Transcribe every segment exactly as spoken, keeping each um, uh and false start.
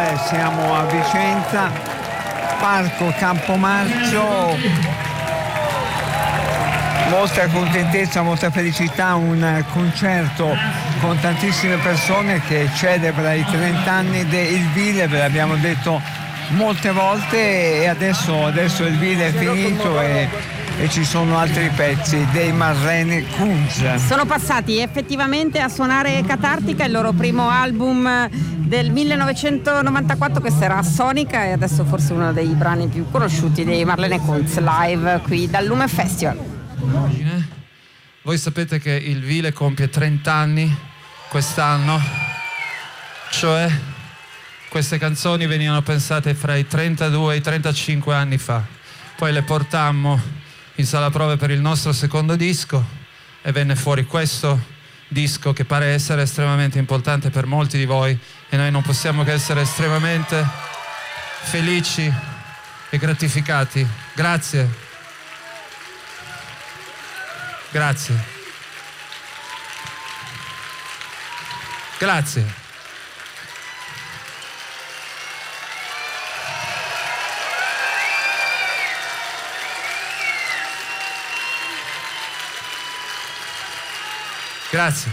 Beh, siamo a Vicenza, Parco Campomarcio, molta contentezza, molta felicità, un concerto con tantissime persone che celebra i trenta anni del Vile, ve l'abbiamo detto molte volte, e adesso, adesso il Vile è finito e, e ci sono altri pezzi dei Marlene Kunz. Sono passati effettivamente a suonare Catartica, il loro primo album del millenovecentonovantaquattro, questa era Sonica, e adesso forse uno dei brani più conosciuti dei Marlene Kunz, live qui dal Lume Festival. Voi sapete che il Vile compie trenta anni quest'anno, cioè queste canzoni venivano pensate fra i trentadue e i trentacinque anni fa, poi le portammo in sala prove per il nostro secondo disco e venne fuori questo disco che pare essere estremamente importante per molti di voi, e noi non possiamo che essere estremamente felici e gratificati. Grazie. Grazie. Grazie. Grazie.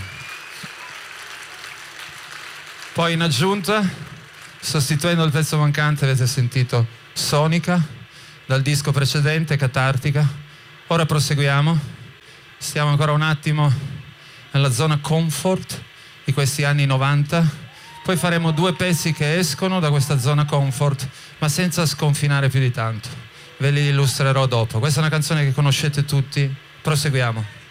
Poi in aggiunta, sostituendo il pezzo mancante, avete sentito Sonica dal disco precedente, Catartica. Ora proseguiamo. Stiamo ancora un attimo nella zona comfort di questi anni novanta. Poi faremo due pezzi che escono da questa zona comfort, ma senza sconfinare più di tanto. Ve li illustrerò dopo. Questa è una canzone che conoscete tutti. Proseguiamo.